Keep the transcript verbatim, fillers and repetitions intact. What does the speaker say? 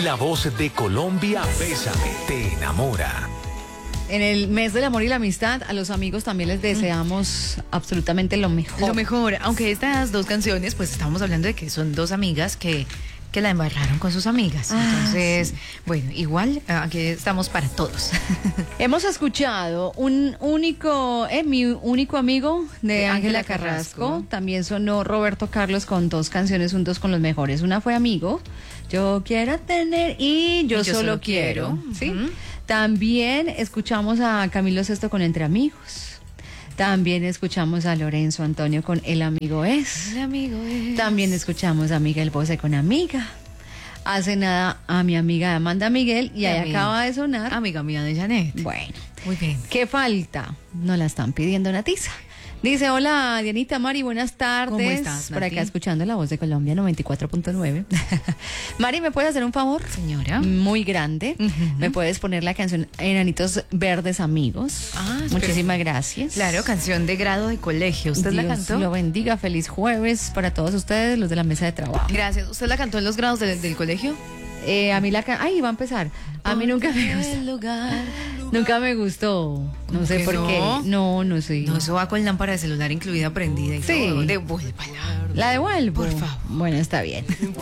La voz de Colombia, Bésame, te enamora. En el mes del amor y la amistad, a los amigos también les deseamos absolutamente lo mejor. Lo mejor, aunque estas dos canciones, pues estamos hablando de que son dos amigas que, que la embarraron con sus amigas. Ah, Entonces, sí. bueno, igual aquí estamos para todos. Hemos escuchado un único, eh, mi único amigo de De Ángela Ángela Carrasco. Carrasco. También sonó Roberto Carlos con dos canciones juntos con los mejores. Una fue Amigo, Yo quiero tener y Yo, Y Yo solo, solo quiero. quiero. ¿Sí? Ujú. También escuchamos a Camilo Sesto con Entre Amigos. También escuchamos a Lorenzo Antonio con El amigo es. El amigo es... También escuchamos a Miguel Bosé con Amiga. Hace nada a mi amiga Amanda Miguel y ahí Amiga. acaba de sonar. Amiga mía de Janet. Bueno, Muy bien. ¿qué falta? Nos la están pidiendo Natiza. Dice, hola Dianita, Mari, buenas tardes. ¿Cómo estás, Por Nati? acá escuchando La Voz de Colombia noventa y cuatro punto nueve. Mari, ¿me puedes hacer un favor? Señora. Muy grande. Ujú. ¿Me puedes poner la canción Enanitos Verdes Amigos? Ah, espera. Muchísimas gracias. Claro, canción de grado de colegio. ¿Usted Dios la cantó? lo bendiga. Feliz jueves para todos ustedes, los de la mesa de trabajo. Gracias. ¿Usted la cantó en los grados de- del colegio? Eh, a mí la ca- Ay, va a empezar. A mí nunca me gustó. El lugar. Nunca me gustó. No ¿Cómo sé que por no? qué. No, no sé. No, eso va con lámpara de celular incluida prendida y Sí. todo. Devuélvala. ¿La devuelvo? Por favor. Bueno, está bien.